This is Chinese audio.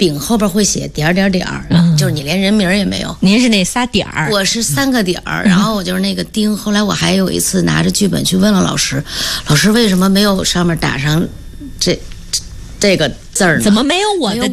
丙后边会写点儿，就是你连人名也没有。 您是那仨点儿， 我是3个点儿，然后我就是那个丁。后来我还有一次拿着剧本去问了老师，老师为什么没有上面打上这个字儿呢？ 怎么没有我的